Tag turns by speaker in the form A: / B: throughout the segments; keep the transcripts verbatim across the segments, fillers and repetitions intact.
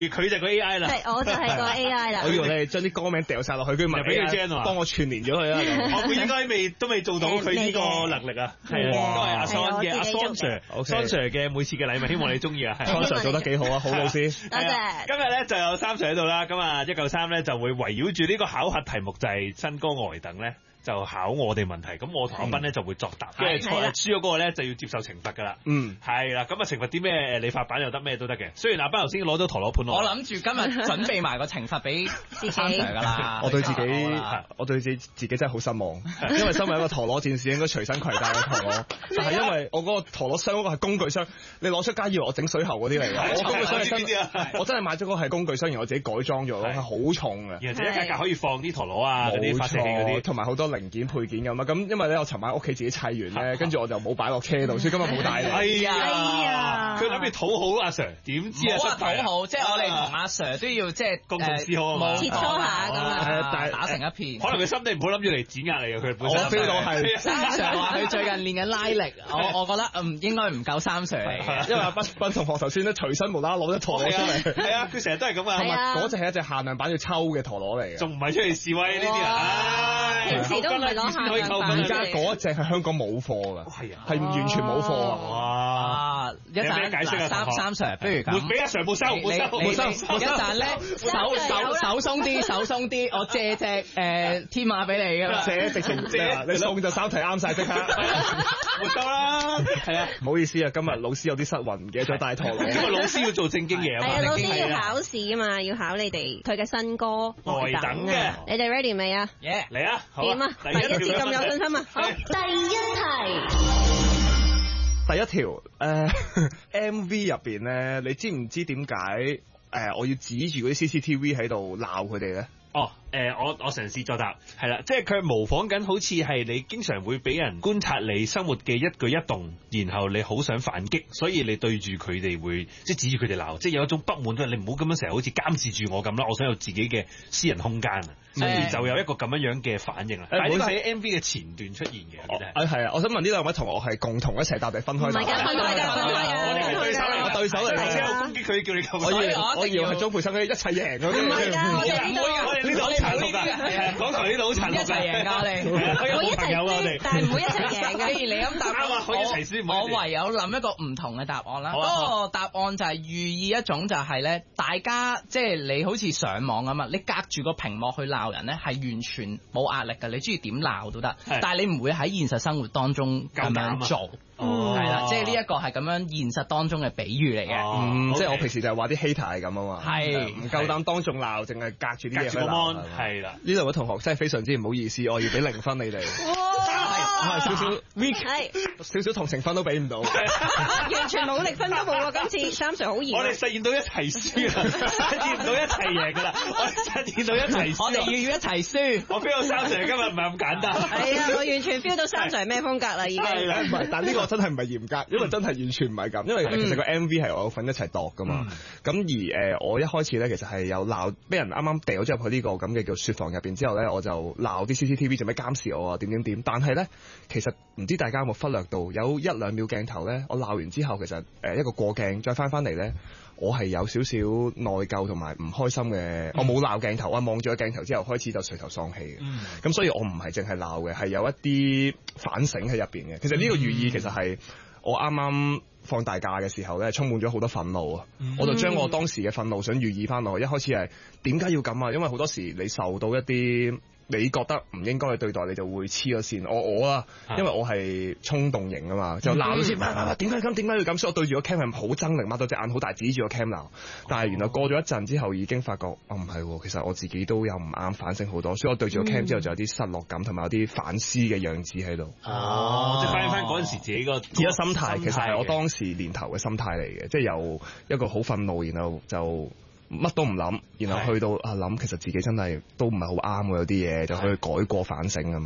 A: 佢就個 A I 啦，
B: 係我就係個 A I 啦。
C: 我以為你係將啲歌名掉晒落去，跟住咪
A: 俾佢 Jen 啊，
C: 幫我串連咗佢啦。
A: 我估應該未都未做到佢呢個能力啊。係啊，都係阿 Son 嘅阿 Son Sir，Son Sir 嘅每次嘅禮物，希望你中意啊。
C: Son Sir 做得幾好啊，好老師。
B: 多謝。
A: 今日咧就有三 Sir 喺度啦，咁啊一九三咧就會圍繞住呢個考核題目就係新歌呆等咧。就考我哋問題，咁我同阿斌咧就會作答，跟住輸咗嗰個咧就要接受懲罰噶啦。嗯，係啦，咁啊懲罰啲咩？理髮板又得，咩都得嘅。雖然阿斌頭先攞咗陀螺盤，
D: 我諗住今日準備埋個懲罰俾三 Sir 噶啦。
C: 我對自己，我對自自己真係好失望，因為身為一個陀螺戰士應該隨身攜帶嘅陀螺，但係因為我嗰個陀螺箱嗰個係工具箱，你攞出街以為我整水喉嗰啲嚟嘅。我工具箱係真，我真係買咗個係工具箱，然後我自己改裝咗，係好重嘅。
A: 然後就一格格可以放啲陀螺啊，嗰啲發射器嗰啲，
C: 同埋好多零件配件咁啊。咁因為咧，我尋晚屋企自己砌完咧，跟住我就冇擺落車度，所以今日冇帶嚟。
A: 哎呀，
B: 哎呀，
A: 佢諗住討好阿 Sir，點知啊失敗
D: 討好，即係我哋同阿 Sir 都要即係
A: 共同思考啊嘛，
B: 切磋下咁啊，
C: 但係
D: 打成一片。
A: 可能佢心地唔好，諗住嚟指壓你嘅佢本身。
C: 我 feel 到係
D: 三 Sir 話佢最近練緊拉力，我我覺得嗯應該唔夠三 Sir 嚟嘅，
C: 因為阿斌斌同學頭先咧隨身無啦啦攞咗陀螺出嚟，
A: 係啊，佢成日都係咁啊，
C: 同埋嗰隻係一隻限量版要抽嘅陀螺嚟嘅，
A: 仲唔係出嚟示威呢啲啊？
B: 平時都唔係攞限量版。
C: 而家嗰一隻係香港冇貨㗎，係啊，係完全冇貨啊！
D: 哇，一陣
A: 解釋啊，
D: 三三 Sir，不如咁，
A: 俾阿 Sir 冇收，冇收，冇收，
D: 一陣咧手手手鬆啲，手鬆啲，我借隻誒天馬俾你㗎啦，
C: 借直情借，你送就三題啱晒即刻，
A: 冇收啦，係啊，
C: 唔好意思啊，今日老師有啲失魂，唔記得咗帶陀螺，
A: 因為老師要做正經嘢啊嘛，
B: 係啊，老師要考試啊嘛，要考你哋佢嘅新歌
A: 呆等嘅，
B: 你哋 ready 未啊？
A: 耶，嚟啊，
B: 點啊？第一次咁有信心啊！好，第一題。
C: 第一條誒、呃、M V 入邊咧，你知唔知點解誒我要指住嗰啲 C C T V 喺度鬧佢哋咧？
A: 哦，誒、呃，我我嘗試作答，係啦，即係佢模仿緊，好似係你經常會俾人觀察你生活嘅一舉一動，然後你好想反擊，所以你對住佢哋會即係指住佢哋鬧，即係有一種不滿，都係你唔好咁樣成日好似監視住我咁啦，我想有自己嘅私人空間啊，所以就有一個咁樣樣嘅反應啦。但係呢個喺 M V 嘅前段出現嘅，我記得係。
C: 係啊，我想問呢兩位同學係共同一齊答定分開？
B: 唔係㗎，分開㗎，分開㗎。
A: 我哋係對手嚟，
C: 我對手嚟，
A: 頭先我攻擊佢，叫你咁。
C: 我以為我以為係鍾培生嗰啲一齊贏嗰啲。
B: 唔係㗎，我哋呢度
A: 我哋呢度好殘酷㗎，講台呢度好殘酷㗎。
D: 一齊贏㗎我哋，
A: 我有好朋友啊我哋，
B: 但係唔會一齊贏㗎。
D: 既然你咁答
A: 啱啊，可以一齊輸。
D: 我唯有諗一個唔同嘅答案啦。嗰個答案就係寓意一種就係咧，大家即係你好似上網咁啊，你隔住個屏幕去鬧人咧，係完全冇壓力㗎，你中意點鬧都得。但係你唔會喺現實生活當中咁樣做。係啦，即係呢一個係咁樣現實當中嘅比喻嚟嘅。
C: 即係我平時就係話啲 hater 係咁啊嘛，
D: 係
C: 唔夠膽當眾鬧，淨係隔住啲嘢去鬧。
A: 係啦，
C: 呢兩位同學真係非常之唔好意思，我要俾零分你哋。哇！少少 weak，少少同情分都俾唔到，
B: 完全冇力分都冇喎。今次三 Sir 好嚴。
A: 我哋實現到一齊輸啦，實現到一齊贏㗎啦，我哋實現到一齊輸。
D: 我哋要要一齊輸。
A: 我 feel 到三 Sir 今日唔係咁簡單。
B: 係啊，我完全 feel 到三 Sir 咩風格啦，已經。
C: 係啦，唔係，但呢個真係唔係嚴格，因為真係完全唔係咁。因為其實個 M V 係我份一齊度㗎嘛。咁而誒，我一開始咧其實係有鬧，俾人啱啱掉咗入去呢個咁嘅叫雪房入邊之後咧，我就鬧啲 C C T V 做咩監視我啊？點點點。但係咧，其實唔知大家有冇忽略到，有一兩秒鏡頭咧，我鬧完之後，其實誒一個過鏡再翻翻嚟咧，我係有少少內疚同埋唔開心嘅。嗯、我冇鬧鏡頭，我望住個鏡頭之後開始就垂頭喪氣嘅。咁、嗯、所以我唔係淨係鬧嘅，係有一啲反省喺入邊嘅。其實呢個寓意其實係我啱啱放大假嘅時候咧，充滿咗好多憤怒啊！嗯、我就將我當時嘅憤怒想寓意翻落去。一開始係點解要咁啊？因為好多時你受到一啲你覺得唔應該嘅對待，你就會黐咗線。我我啊，因為我係衝動型啊嘛，就鬧到先，點解咁？點解要咁？所以我對住個 cam 係好猙獰，擘到隻眼好大，指住個 cam 鬧。但係原來過咗一陣之後，已經發覺哦唔係，其實我自己都有唔啱，反省好多。所以我對住個 cam 之後，就有啲失落感，同埋有啲反思嘅樣子喺度。
A: 哦，即係反映翻嗰陣時自己個
C: 自己心態，其實係我當時年頭嘅心態嚟嘅，即係由一個好憤怒，然後就乜都唔諗，然後去到啊諗，其實自己真係都唔係好啱喎，有啲嘢就去改過反省咁樣。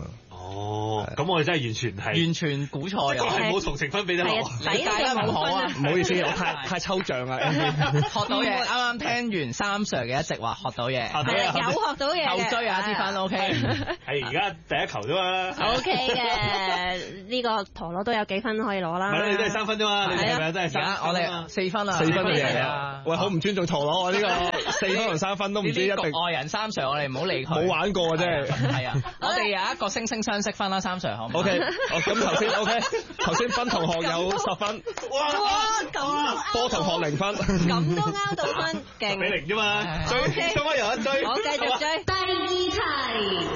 A: 哦，咁我哋真係完全係
D: 完全估錯
A: 即係係冇同情分俾得我，
B: 抵得冇好啊！
C: 唔好意思，我太太抽象啦。
D: 學到嘢，啱啱聽完三 Sir 嘅一直話學到嘢，
B: 係有學到嘢嘅，
D: 後追啊啲分 OK。
A: 係而家第一球啫嘛。
B: O K 嘅，呢個陀螺都有幾分可以攞啦。
A: 係你都係三分啫嘛，你係咪都係三？
D: 我哋四分啊，
C: 四分嘅嘢
D: 啊！
C: 喂，好唔尊重陀螺啊！呢個四分同三分都唔知一定。
D: 外人三 Sir，我哋唔好理佢。
C: 冇玩過啊，真係。
D: 係啊，我哋有一個惺惺相惜分啦，三 Sir 好唔好
C: ？O K，哦咁頭先 O K，頭先斌同學有十分。
B: 哇！咁
C: 波同學零分。
B: 咁都拗到分，勁。
A: 俾零啫嘛，追今晚又一追。
B: 我繼續追。第二題。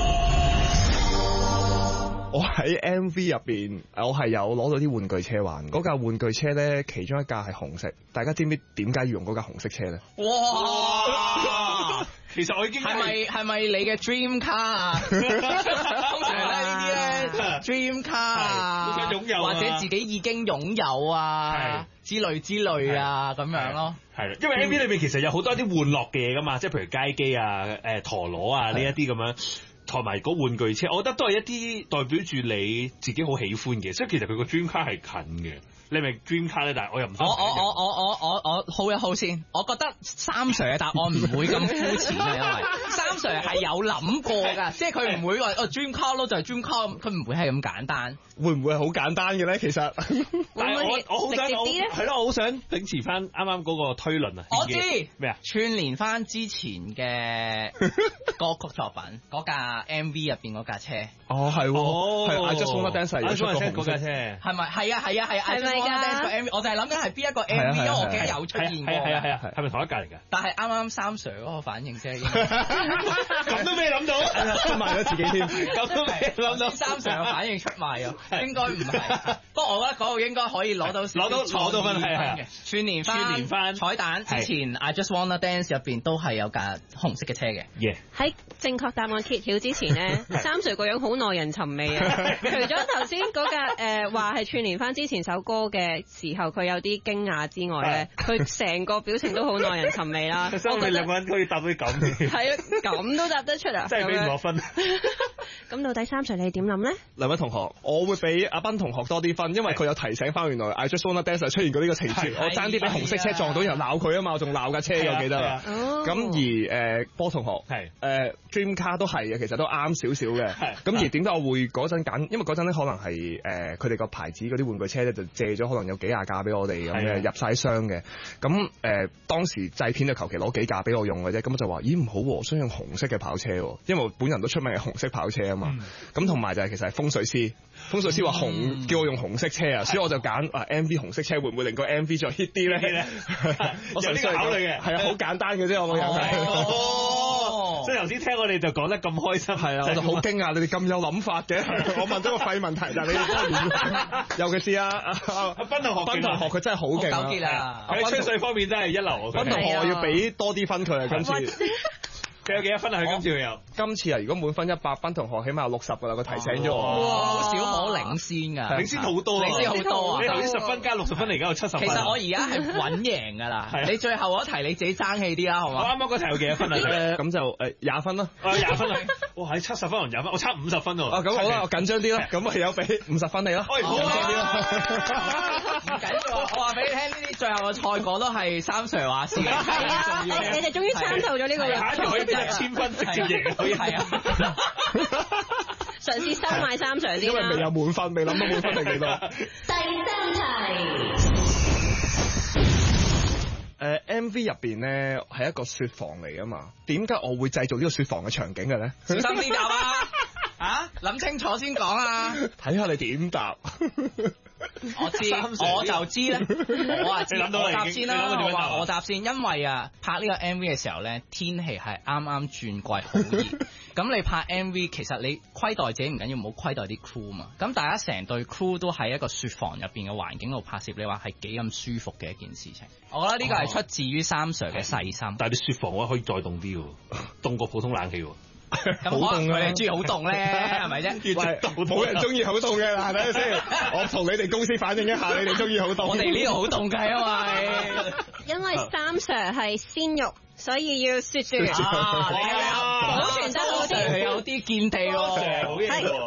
C: 我喺 M V 入邊，我係有攞到啲玩具車玩。嗰架玩具車咧，其中一架係紅色。大家知唔知點解要用嗰架紅色車咧？
A: 哇！其實我已經
D: 係咪係咪你嘅 dream car 啊？通常咧呢啲咧 dream car 啊，
A: 想擁有
D: 或者自己已經擁有啊之類之類啊咁樣咯。
A: 係啦，因為 M V 裏面其實有好多啲玩樂嘅嘢噶嘛，即係譬如街機啊、誒陀螺啊呢一啲咁樣。同埋嗰玩具車，我覺得都係一啲代表住你自己好喜歡嘅，所以其實佢個 dream car 係近嘅。你咪 dream car 咧，但係我又唔想。
D: 我我我我我我我 hold 一 hold 先，我覺得三 Sir 嘅答案唔會咁膚淺啊，因為三 Sir 係有諗過㗎，即係佢唔會話哦 dream car 咯，就係 dream car，佢唔會係咁簡單。
C: 會唔會係好簡單嘅咧？其實，
A: 但係我我好想
B: 直接啲咧，
A: 係咯，我好想秉持翻啱啱嗰個推論啊。
D: 我知
A: 咩啊？
D: 串連翻之前嘅歌曲作品嗰架 M V 入邊嗰架車。
C: 哦，係喎，係 I Just Wanna Dance
A: 而家出個紅
C: 嗰架車，
D: 係咪？係啊係啊係啊！I Just Wanna Dance 個 M V，我就係諗緊係邊一個 M V，因為我記得有出現過。
A: 係啊係啊係係咪同一架嚟㗎？
D: 但係啱啱三 Sir 嗰個反應啫，
A: 咁都未諗到，
C: 出賣咗自己添，
D: 咁都未諗到三 Sir 嘅反應出賣啊，應該唔係。不過我覺得嗰個應該可以攞到
A: 攞到攞到分係係
D: 串連翻
A: 串連翻
D: 彩蛋之前 I Just Wanna Dance 入邊都係有架紅色嘅車嘅。
B: 喺正確答案揭曉之前咧，三 Sir 個樣好耐人尋味啊！除咗頭先嗰架誒話係串連翻之前首歌嘅時候，佢有啲驚訝之外咧，佢成個表情都好耐人尋味啦。
A: 所以你兩個人可以答到咁嘅，
B: 係啊，咁都答得出啊！
A: 真係俾唔落分。
B: 咁到底三 Sir 你點諗咧？
C: 兩位同學，我會俾阿斌同學多啲分，因為佢有提醒翻原來 I Just Wanna Dance 出現過呢個情節，我爭啲俾紅色車撞到人鬧佢啊嘛，我仲鬧架車我記得啦。咁而誒波同學係誒 Dream Car 都係嘅，其實都啱少少嘅。咁而點解我會嗰陣揀？因為嗰陣咧可能係誒佢哋個牌子嗰啲玩具車咧就借咗可能有幾廿架俾我哋咁嘅入晒箱嘅。咁誒當時製片就求其攞幾架俾我用嘅啫。咁我就話咦唔好喎，想用紅色嘅跑車喎，因為我本人都出名係紅色跑車啊嘛。咁同埋就係其實係風水師，風水師話紅叫我用紅色車啊，所以我就揀啊 M V 紅色車會唔會令個 M V 再 hit 啲咧？我有呢個考慮嘅，係啊，好簡單嘅啫，我個人係。
A: 所以頭先聽我哋就講得咁開心，
C: 係啊，我就好驚訝你哋咁有諗法嘅。我問咗個廢問題，但係你哋當然，尤其是啊阿
A: 斌同學，
C: 斌同學佢真係好勁
D: 啊！
A: 喺吹水方面真係一流。
C: 斌同學我要俾多啲分佢啊，今次。
A: 佢有幾多分啊？佢今次佢有
C: 今次啊！如果滿分一百，斌同學起碼有六十噶啦。佢提醒咗我，
D: 哇！小可領先㗎，
A: 領先好多，
D: 領先好多啊！
A: 你頭先十分加六十分，而家有七十分。
D: 其實我而家係穩贏㗎啦。你最後嗰題你自己爭氣啲啦，好嘛？
A: 我啱啱嗰題有幾多分啊？
C: 咁就誒廿分啦。
A: 啊廿分啊！哇喺七十分同廿分，我差五十分喎。
C: 啊咁好啦，我緊張啲啦。咁我有俾五十分你啦。
A: 我好
D: 啊！唔緊要，我話俾你聽，呢啲最後嘅賽果都係三 Sir 話事嘅。
B: 係啊，你你哋終於參透咗呢個
A: 下一條可以變一千分直接贏，可以係啊！
B: 嘗試收買三 Sir 先啦。
C: 因為未有滿分，未諗到滿分係幾多。
B: 第三題。
C: 誒 M V 入邊咧係一個雪房嚟噶嘛？點解我會製造呢個雪房嘅場景嘅咧？
D: 小心啲答啊！啊，諗清楚先講啊！
C: 睇下你點答。
D: 我知，我就知咧。我話知，我答先啦。我話我答先，因為啊，拍呢個 M V 嘅時候咧，天氣係啱啱轉季，好熱。咁你拍 M V，其實你虧待自己唔緊要，唔好虧待啲 crew 嘛。咁大家成隊 crew 都喺一個雪房入邊嘅環境度拍攝，你話係幾咁舒服嘅一件事情。我覺得呢個係出自於三 Sir 嘅細心。
A: 但係啲雪房我可以再凍啲喎，凍過普通冷氣喎。
D: 咁可能佢哋中意好凍咧，係咪啫？
C: 冇人中意好凍嘅，嗱，睇下先。我同你哋公司反映一下，你哋中意好凍。
D: 我哋呢度好凍㗎，因為
B: 因為三 Sir 係鮮肉，所以要雪住。
D: 啊，你啊，
B: 保存得好啲，
D: 佢有啲見地喎，
A: 好嘢喎。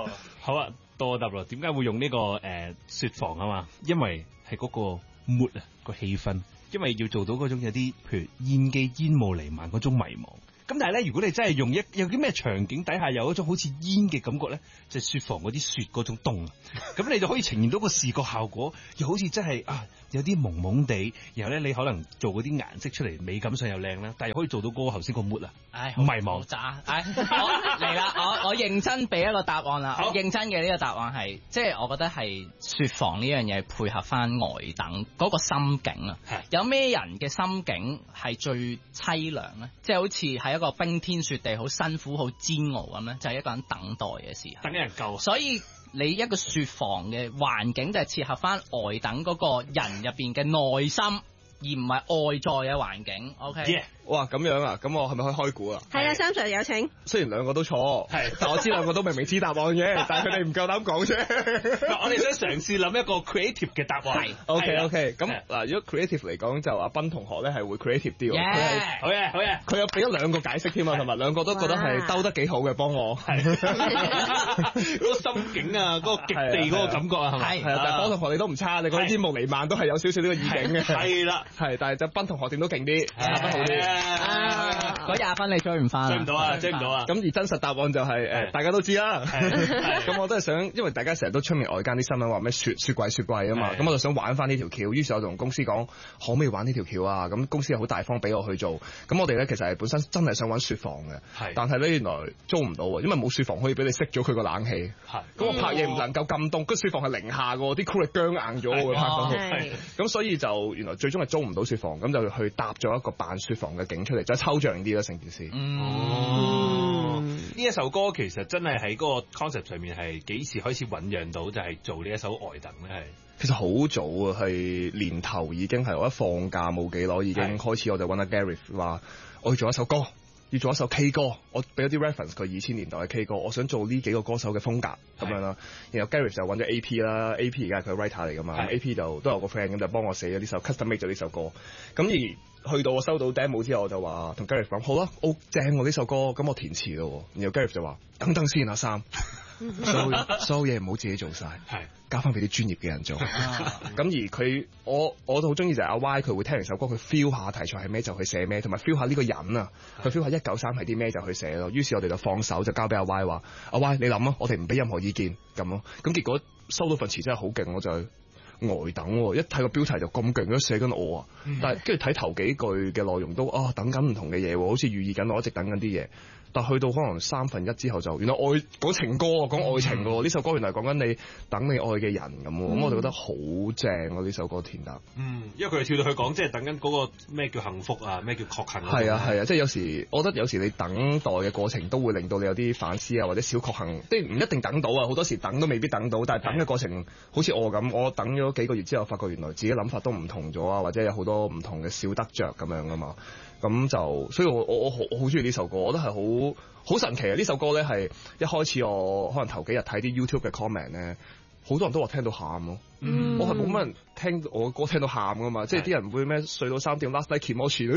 A: 好啊，多得咯。點解會用呢、這個誒、呃、雪房啊嘛？因為係嗰個 mood 啊，個氣氛。因為要做到嗰種有啲，譬如煙機煙霧瀰漫嗰種迷茫。咁但係咧，如果你真係用一有啲咩場景底下有一種好似煙嘅感覺咧，就係、雪房嗰啲雪嗰種凍，咁你就可以呈現到個視覺效果，又好似真係啊有啲朦朦地，然後咧你可能做嗰啲顏色出嚟，美感上又靚啦，但係又可以做到嗰個頭先個 mood 啊，
D: 唉，
A: 迷茫
D: 渣，唉，我嚟啦，我我認真俾一個答案啦，我認真嘅呢個答案係，即係我覺得係雪房呢樣嘢配合翻呆等嗰個心境啊，有咩人嘅心境係最凄涼咧？即係好似喺一個冰天雪地好辛苦好煎熬咁咧，就係、是、一個人等待嘅時候，
A: 等人救。所以
D: 你一個雪房嘅環境就係切合翻呆等嗰個人入邊嘅內心，而唔係外在嘅環境。OK，、yeah.
C: 哇咁樣啊，咁我係咪可以開估啊？
B: 係啊，三 Sir 有請。
C: 雖然兩個都錯，係，但我知兩個都明明知答案嘅，但係佢哋唔夠膽講啫。
A: 我哋想嘗試諗一個 creative 嘅答案。係
C: ，OK OK。咁嗱，如果 creative 嚟講，就阿斌同學咧係會 creative 啲。
D: Yeah.
C: 佢係
A: 好嘅，好嘅。
C: 佢有俾咗兩個解釋添啊，同埋兩個都覺得係兜得幾好嘅，幫我。係。嗰個心境啊，嗰、嗰個極地嗰個感覺啊，係咪？係啊，但係斌同學你都唔差，你覺得煙霧瀰漫都係有少少呢個意境嘅。係啦，係，但係就斌同學點都勁啲，答得好啲。
D: 嗰廿分你追唔翻，
A: 追唔到啊，追唔到啊！
C: 咁而真實答案就係、是、誒，大家都知啦。咁我都係想，因為大家成日都出面外間啲新聞話咩雪雪櫃雪櫃啊嘛，咁我就想玩翻呢條橋。於是我同公司講，可唔可以玩呢條橋啊？咁公司又好大方俾我去做。咁我哋咧其實係本身真係想玩雪房嘅，但係咧原來租唔到啊，因為冇雪房可以俾你熄咗佢個冷氣。咁我拍嘢唔能夠咁凍，個雪房係零下嘅，啲 crew 係僵硬咗嘅拍房。咁所以就原來最終係租唔到雪房，咁就去搭咗一個扮雪房嘅景出嚟，就抽象啲啦成件事。
A: 嗯，哦，呢一首歌其實真係喺嗰個 concept 上面係幾時開始醖釀到，就係做呢一首呆等咧？係
C: 其實好早啊，係年頭已經係我一放假冇幾耐已經開始，我就揾阿 Gary 話我要做一首歌，要做一首 K 歌，我俾咗啲 reference 佢二千年代嘅 K 歌，我想做呢幾個歌手嘅風格咁樣啦。然後 Gary 就揾咗 A P 啦 ，A P 而家係佢 writer 嚟噶嘛 ，A P 就都有個 friend 咁就幫我寫咗呢首 custom make 咗呢首歌。咁而去到我收到 demo 之後，我就話同 Gary 講好啦，好正喎呢首歌，咁我填詞咯。然後 Gary 就話等等先啊三，所有所有嘢唔好自己做晒，係交翻俾啲專業嘅人做。咁而佢我我都好中意就係阿 Y， 佢會聽完首歌佢 feel 下題材係咩就去寫咩，同埋 feel 下呢個人啊，佢 feel 下一九三係啲咩就去寫咯。於是我哋就放手就交俾阿 Y 話，阿 Y 你諗啊，我哋唔俾任何意見咁咯。咁結果收到份詞真係好勁，我就呆等，一睇個標題就咁勁，都寫緊我啊！但係跟住睇頭幾句嘅內容都啊等緊唔同嘅嘢，好似寓意緊我一直等緊啲嘢。但去到可能三分一之後就，原來愛講情歌啊，講愛情喎，呢、嗯、首歌原來講緊你等你愛嘅人咁，咁、嗯、我就覺得好正咯呢首歌填得。嗯，
A: 因為佢跳到去講，即係等緊嗰個咩叫幸福啊，咩叫確幸。
C: 係啊係啊，即係有時，我覺得有時你等待嘅過程都會令到你有啲反思啊，或者小確幸，即係唔一定等到啊，好多時等都未必等到，但係等嘅過程，好似我咁，我等咗幾個月之後，發覺原來自己諗法都唔同咗啊，或者有好多唔同嘅小得着咁樣噶嘛。咁就，所以我我我好我好中意呢首歌，我覺得係好好神奇啊！呢首歌咧係一開始我可能頭幾日睇啲 YouTube 嘅 comment 咧，好多人都話聽到喊咯。嗯、我係冇乜人聽我歌聽到喊噶嘛，即係啲人會咩睡到三點 last night Kimochi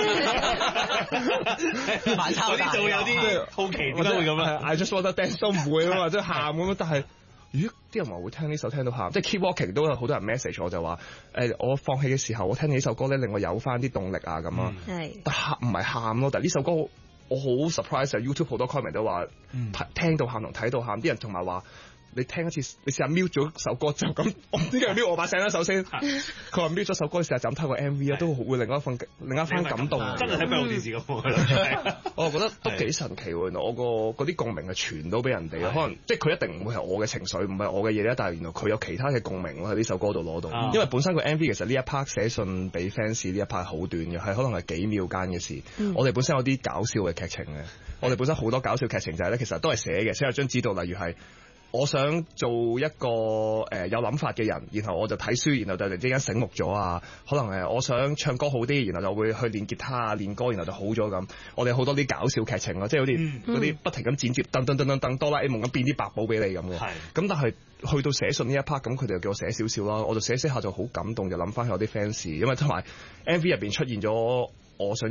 A: 反差大，就會有啲好奇點解會咁啊
C: ？I just wanna dance 都唔會啊嘛，即係喊咁樣，但係。咦！啲人話會聽呢首聽到喊，即係 keep walking 都有好多人 message 我就話誒、欸，我放棄嘅時候，我聽呢首歌咧，令我有翻啲動力啊咁啊。係、嗯，但喊唔係喊咯，但係呢首歌我好 surprise 啊 ！YouTube 好多 comment 都話、嗯、聽到喊同睇到喊，啲人同埋話你聽一次，你試下 mute 咗首歌就咁，我唔知佢 mute 我把聲啦。首先，佢話 mute 咗首歌，試下就咁睇個 M V 啊，都會另一份另一番感動。
A: 真係睇閉路電視咁，
C: 我覺得都幾神奇喎！原來我個嗰啲共鳴係傳到俾人哋，可能即係佢一定唔會係我嘅情緒，唔係我嘅嘢咧，但係原來佢有其他嘅共鳴咯喺呢首歌度攞到。啊、因為本身個 M V 其實呢一 part 寫信俾 fans 呢一 part 好短嘅，係可能係幾秒間嘅事。嗯、我哋本身有啲搞笑嘅劇情嘅，我哋本身好多搞笑劇情就係咧，其實都係寫嘅，寫有張紙度，例如係。我想做一個誒、呃、有諗法嘅人，然後我就睇書，然後就突然之間醒目咗啊！可能誒我想唱歌好啲，然後就會去練吉他啊、練歌，然後就好咗咁。我哋好多啲搞笑劇情咯，即係好似嗰啲不停咁剪接，噔噔噔噔噔哆啦 A 夢咁變啲百寶俾你咁嘅。係。咁但係去到寫信呢一 part，咁佢哋就叫我寫少少啦，我就寫寫下就好感動，就諗翻起我啲 fans，因為同埋 M V 入邊出現咗我想要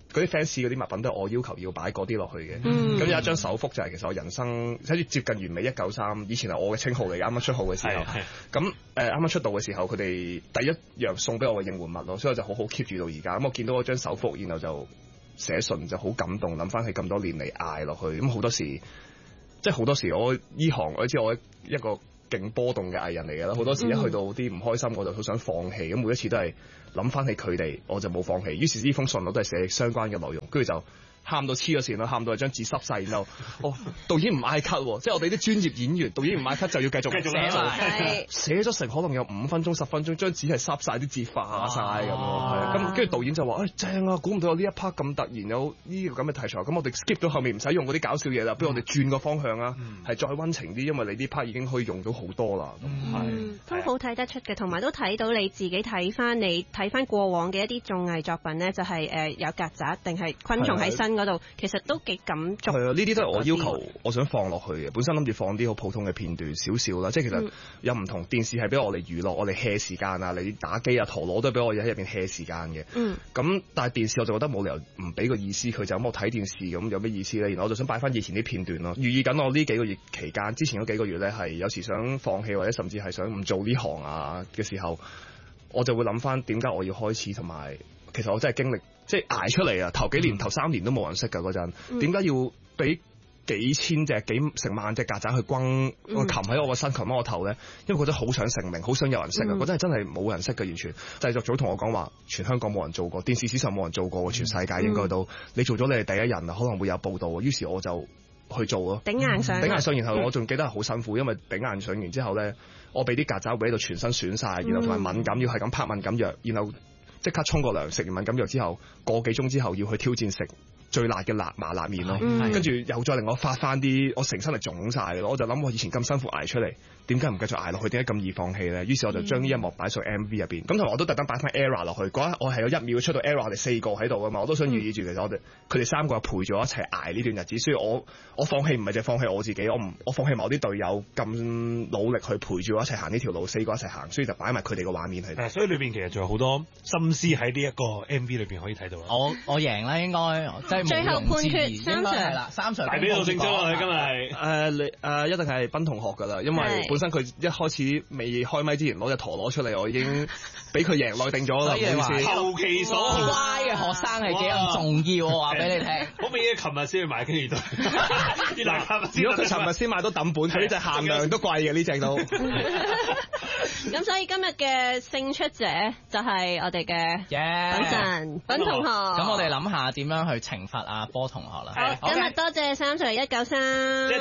C: 嗰啲 fans 嗰啲物品都係我要求要擺嗰啲落去嘅。咁、
B: 嗯、
C: 有一張手幅就係其實我人生睇住接近完美一九三，以前係我嘅稱號嚟，啱啱出號嘅時候。咁誒啱啱出道嘅時候，佢哋第一樣送俾我嘅應援物咯，所以我就好好 keep 住到而家。咁我見到嗰張手幅，然後就寫信就好感動，諗翻起咁多年嚟嗌落去。咁好多時即係好多時我依行我知我一個勁波動嘅藝人嚟嘅啦，好多時一去到啲唔開心，我就好想放棄。咁每一次都係諗翻起佢哋，我就冇放棄。於是呢封信我都係寫相關嘅內容，跟住就喊到黐咗線啦，喊到係張紙濕晒，然後哦導演唔嗌咳，即係我哋啲專業演員，導演唔嗌咳就要繼續
A: 繼續
C: 寫
B: 埋，
C: 寫咗成可能有五分鐘十分鐘，張紙係濕晒，啲字化晒咁咯。係啊，咁跟住導演就話：誒、哎、正啊，估唔到有呢一 part 咁突然有呢個咁嘅題材，咁我哋 skip 到後面唔使用嗰啲搞笑嘢啦，不如我哋轉個方向啊，係、嗯、再溫情啲，因為你呢 part 已經可以用到好多啦。係、
B: 嗯、都好睇得出嘅，同埋都睇到你自己睇翻你睇翻過往嘅一啲綜藝作品咧，就係、是、誒有曱甴定係昆蟲喺身嗰度，其實都幾感觸。係啊，呢啲都係我要求，我想放落去嘅。本身諗住放啲好普通嘅片段少少啦，即係其實有唔同電視係俾我哋娛樂，我哋 hea 時間啊，你打機啊、陀螺都係俾我喺入邊 hea 時間嘅。嗯。咁但係電視我就覺得冇理由唔俾個意思，佢就咁我睇電視咁有咩意思咧？然後我就想擺翻以前啲片段咯，寓意緊我呢幾個月期間，之前嗰幾個月咧係有時想放棄或者甚至係想唔做呢行啊嘅時候，我就會諗翻點解我要開始，同埋其實我真係經歷。即係捱出嚟啊！頭幾年、嗯、頭三年都冇人識㗎嗰陣，點解要俾幾千隻、幾成萬隻曱甴去轟個擒喺我個身、擒喺我頭咧？因為覺得好想成名，好想有人識啊！覺得係真係冇人識嘅，完全製作組同我講話，全香港冇人做過，電視史上冇人做過，全世界應該都、嗯、你做咗你係第一人啊，可能會有報導。於是我就去做咯，頂硬上，頂硬上。然後我仲記得係好辛苦，因為頂硬上完之後咧，我俾啲曱甴會喺度全身損晒，然後同埋敏感，要係咁拍敏感藥，然後。即刻沖個涼，食完敏感藥之後，個幾鐘之後要去挑戰食最辣嘅辣麻辣麵咯，跟住、嗯、又再令我發翻啲，我成身係腫晒嘅咯，我就諗我以前咁辛苦捱出嚟，點解唔繼續捱落去？點解咁易放棄咧？於是我就將呢一幕擺上 M V 入邊，咁同埋我都特登擺翻 Era 落去，嗰一我係有一秒出到 Era， 我哋四個喺度噶嘛，我都想寓意住其實我哋佢哋三個陪住我一齊捱呢段日子，所以我我放棄唔係淨係放棄我自己，我唔我放棄某啲隊友咁努力去陪住我一齊行呢條路，四個一齊行，所以就擺埋佢哋嘅畫面喺度。
A: 所以裏邊其實仲有好多心思喺呢一個 M V 裏邊可以睇到啦。我
D: 我贏啦，應該真係
B: 最後判決三場
D: 係啦，三場
A: 大比數勝出啦，今日係
C: 誒你誒一定係斌同學㗎啦，因為本身佢一開始未開咪之前攞隻陀螺出嚟，我已經俾佢贏內定咗啦。
D: 所以話
A: 投其所好，
D: 乖嘅學生係幾咁重要，我話俾你聽。
A: 好味嘢，琴日先去買，跟住都
C: 嗱，如果佢尋日先買到抌本，佢呢隻限量都貴嘅呢隻都。
B: 咁所以今日嘅勝出者就係我哋嘅品神品同學。
D: 咁我哋諗下點樣去懲罰阿波同學啦。
B: 好，今日多謝三歲一九三。